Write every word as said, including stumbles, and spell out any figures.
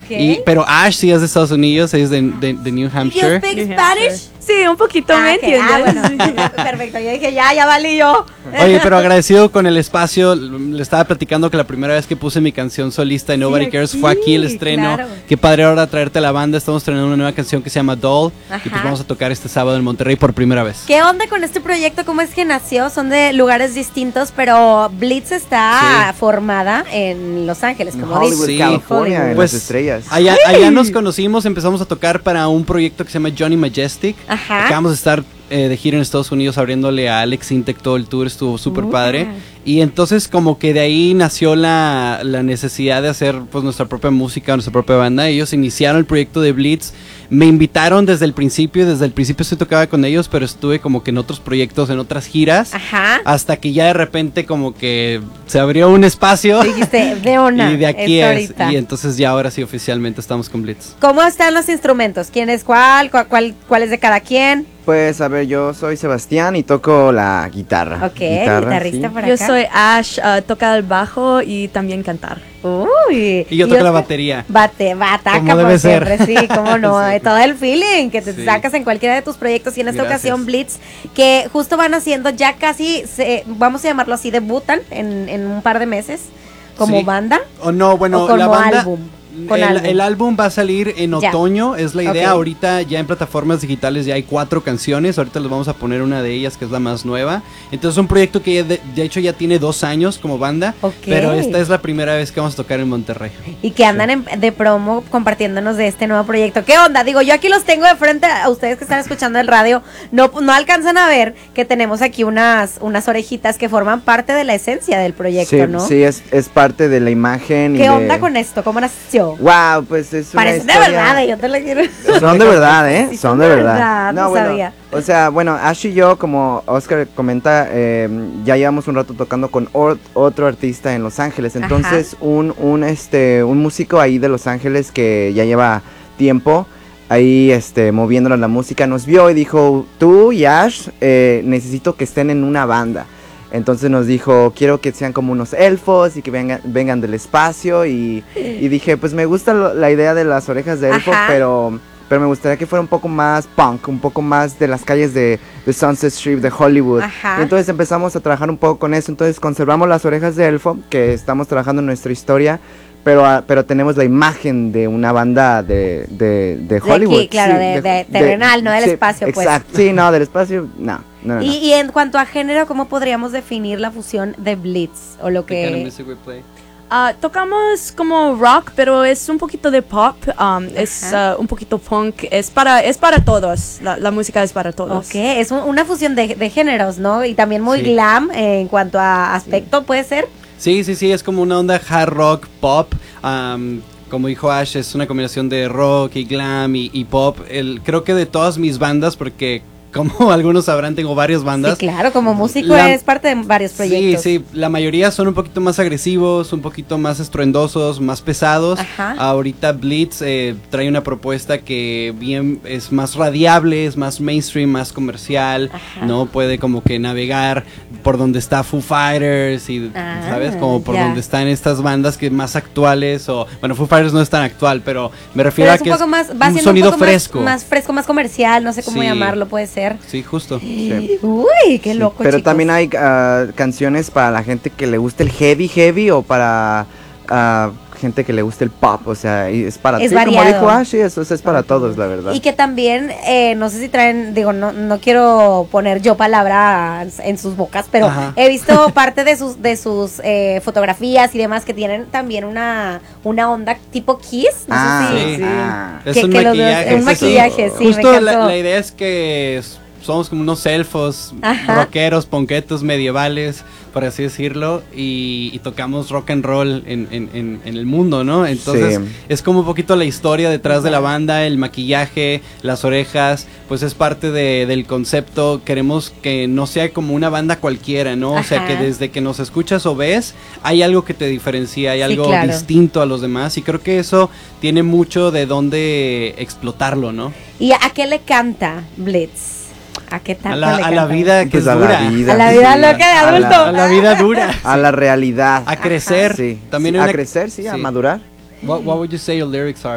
Y, pero Ash sí es de Estados Unidos, es de, de, de New Hampshire. ¿You speak Spanish? Sí, un poquito, Ah, ¿me okay. entiendes? Ah, bueno, perfecto. Yo dije, ya, ya valí yo. Oye, pero agradecido con el espacio. Le estaba platicando que la primera vez que puse mi canción solista de Nobody Sí, Cares aquí, fue aquí el estreno. claro. Qué padre ahora traerte a la banda. Estamos estrenando una nueva canción que se llama Doll. Ajá. Y pues vamos a tocar este sábado en Monterrey por primera vez. ¿Qué onda con este proyecto? ¿Cómo es que nació? Son de lugares distintos, pero Blitz está Sí. formada en Los Ángeles, En como Hollywood, dices. Sí. California, en Pues, las estrellas. Allá, allá nos conocimos, empezamos a tocar para un proyecto que se llama Johnny Majestic. Ajá. Acabamos de estar eh, de gira en Estados Unidos abriéndole a Alex Intec todo el tour, estuvo súper Uh. padre. Y entonces como que de ahí nació la, la necesidad de hacer pues nuestra propia música, nuestra propia banda. Ellos iniciaron el proyecto de Blitz, me invitaron desde el principio, desde el principio sí tocaba con ellos, pero estuve como que en otros proyectos, en otras giras. Ajá. Hasta que ya de repente como que se abrió un espacio. Dijiste, de una. Y de aquí es es, ahorita. y entonces ya ahora sí oficialmente estamos con Blitz. ¿Cómo están los instrumentos? ¿Quién es cuál? ¿Cuál, cuál, cuál es de cada quien? Pues a ver, yo soy Sebastián y toco la guitarra. Ok, Guitarra, guitarrista sí. por Yo acá. soy Ash, uh, toca el bajo y también cantar. Uy. Y yo toco la soy- batería. Bate, bataca, Como por debe ser. siempre, sí, cómo no. Sí. eh, Todo el feeling que te Sí. sacas en cualquiera de tus proyectos. Y en esta Gracias. ocasión, Blitz, que justo van haciendo ya casi, se- vamos a llamarlo así, debutan en, en un par de meses como Sí. banda. O no, bueno, o como la banda. álbum. Con el, álbum. el álbum va a salir en Ya. otoño, es la idea. Ok. Ahorita ya en plataformas digitales ya hay cuatro canciones. Ahorita les vamos a poner una de ellas que es la más nueva. Entonces es un proyecto que ya de, de hecho ya tiene dos años como banda. Ok. Pero esta es la primera vez que vamos a tocar en Monterrey. Y que andan en- de promo compartiéndonos de este nuevo proyecto. ¿Qué onda? Digo, yo aquí los tengo de frente a ustedes que están escuchando el radio. No, no alcanzan a ver que tenemos aquí unas, unas orejitas que forman parte de la esencia del proyecto, Sí, ¿no? sí, es, es parte de la imagen. y ¿Qué de- onda con esto? ¿Cómo nació? Wow, pues es una Parece de historia- verdad, eh, yo te la quiero. Son de verdad, ¿eh? Sí, son de verdad. no bueno, sabía. o sea, bueno, Ash y yo, como Oscar comenta, eh, ya llevamos un rato tocando con or- otro artista en Los Ángeles. Entonces, un, un, este, un músico ahí de Los Ángeles que ya lleva tiempo ahí, este, moviéndonos la música, nos vio y dijo, tú y Ash, eh, necesito que estén en una banda. Entonces nos dijo, quiero que sean como unos elfos y que vengan, vengan del espacio. Y, y dije, pues me gusta lo- la idea de las orejas de elfo, Ajá. pero, pero me gustaría que fuera un poco más punk, un poco más de las calles de, de Sunset Strip, de Hollywood. Ajá. Y entonces empezamos a trabajar un poco con eso. Entonces conservamos las orejas de elfo, que estamos trabajando en nuestra historia. Pero, ah, pero tenemos la imagen de una banda de, de, de De Hollywood. aquí, claro, de- de terrenal, no del sí, espacio, pues. Exacto, sí, no, del espacio, no, no, no. Y, y en cuanto a género, ¿cómo podríamos definir la fusión de Blitz? O lo The kind of que... music we play. Uh, tocamos como rock, pero es un poquito de pop, um, es Ajá. uh, un poquito punk, es para, es para todos, la, la música es para todos. Ok, es un- una fusión de, de géneros, ¿no? Y también muy Sí. glam eh, en cuanto a aspecto, ¿puede ser? Sí, sí, sí, es como una onda hard rock, pop. am, como dijo Ash, es una combinación de rock y glam y, y pop. El, creo que de todas mis bandas, porque como algunos sabrán, tengo varias bandas. Sí, claro, como músico La- es parte de varios proyectos. Sí, sí, la mayoría son un poquito más agresivos, un poquito más estruendosos, más pesados. Ajá. Ahorita Blitz eh, trae una propuesta que bien es más radiable, es más mainstream, más comercial, Ajá. no puede como que navegar por donde está Foo Fighters y Ah, sabes como por ya. donde están estas bandas que más actuales o bueno, Foo Fighters no es tan actual, pero me refiero Pero a es un que poco es más, va un siendo sonido un poco más- fresco. Más, fresco, más comercial, no sé cómo Sí. llamarlo, puede ser. Sí, justo. Sí. Uy, qué Sí, loco, pero chicos. también hay ah, canciones para la gente que le gusta el heavy heavy o para ah, gente que le gusta el pop, o sea, y es para Es sí, como variado. dijo Ash, sí, eso es para todos, la verdad. Y que también, eh, no sé si traen, digo, no, no quiero poner yo palabras en sus bocas, pero Ajá. he visto parte de sus, de sus eh, fotografías y demás que tienen también una, una onda tipo Kiss. No Ah, sé si, sí. ah. Es Que- un que los dos- maquillaje. un sí, maquillaje, sí, me Justo la, encantó. la idea es que s- somos como unos elfos, Ajá. rockeros, ponquetos medievales, por así decirlo, y, y tocamos rock and roll en, en- en- en el mundo, ¿no? Entonces Sí. es como un poquito la historia detrás de la banda, el maquillaje, las orejas, pues es parte de- del concepto. Queremos que no sea como una banda cualquiera, ¿no? O sea, Ajá. que desde que nos escuchas o ves, hay algo que te diferencia, hay Sí, algo claro. distinto a los demás, y creo que eso tiene mucho de dónde explotarlo, ¿no? ¿Y a qué le canta Blitz? ¿A qué tanto A la, le a la canta? vida que Pues es a dura. la vida. A la vida sí, loca de a la- adulto. A la vida dura. A la realidad. A crecer. Sí, También sí, hay a una- crecer, sí, a sí. madurar. What, what would you say your lyrics are?